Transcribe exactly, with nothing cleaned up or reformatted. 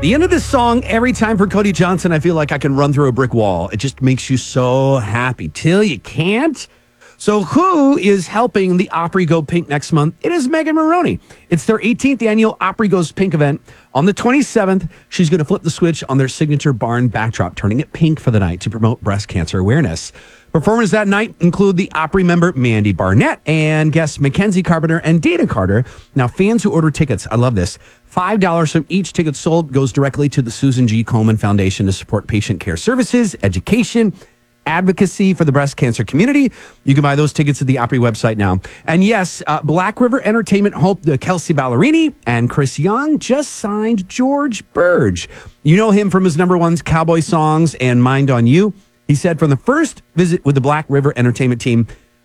The end of this song, every time for Cody Johnson, I feel like I can run through a brick wall. It just makes you so happy till you can't. So who is helping the Opry Go Pink next month? It is Megan Maroney. It's their eighteenth annual Opry Goes Pink event. On the twenty-seventh, she's going to flip the switch on their signature barn backdrop, turning it pink for the night to promote breast cancer awareness. Performers that night include the Opry member Mandy Barnett and guests Mackenzie Carpenter and Dana Carter. Now, fans who order tickets, I love this, five dollars from each ticket sold goes directly to the Susan G. Komen Foundation to support patient care services, education, advocacy for the breast cancer community. You can buy those tickets at the Opry website now. And yes, uh, Black River Entertainment hope uh, Kelsey Ballerini and Chris Young just signed George Burge. You know him from his number ones Cowboy Songs and Mind on You. He said from the first visit with the Black River Entertainment team,